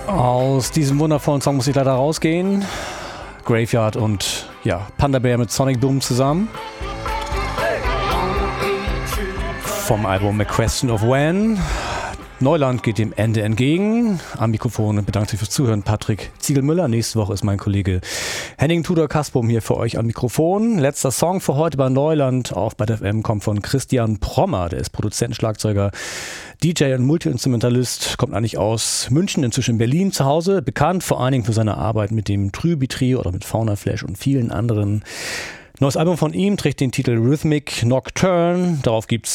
Aus diesem wundervollen Song muss ich leider rausgehen. Graveyard und Panda Bear mit Sonic Boom zusammen. Vom Album A Question of When. Neuland geht dem Ende entgegen. Am Mikrofon bedankt sich fürs Zuhören Patrick Ziegelmüller. Nächste Woche ist mein Kollege Henning Tudor-Kaspum hier für euch am Mikrofon. Letzter Song für heute bei Neuland auf Bad FM kommt von Christian Prommer. Der ist Produzent, Schlagzeuger, DJ und Multi-Instrumentalist. Kommt eigentlich aus München, inzwischen in Berlin zu Hause. Bekannt vor allen Dingen für seine Arbeit mit dem Trüby-Trio oder mit Fauna Flash und vielen anderen. Neues Album von ihm trägt den Titel Rhythmic Nocturne. Darauf gibt's